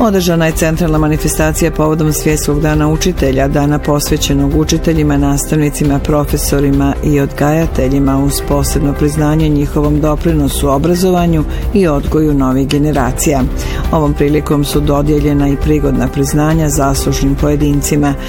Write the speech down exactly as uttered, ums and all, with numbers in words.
Održana je centralna manifestacija povodom Svjetskog dana učitelja, dana posvećenog učiteljima, nastavnicima, profesorima i odgajateljima uz posebno priznanje njihovom doprinosu obrazovanju i odgoju novih generacija. Ovom prilikom su dodijeljena i prigodna priznanja zaslužnim pojedincima.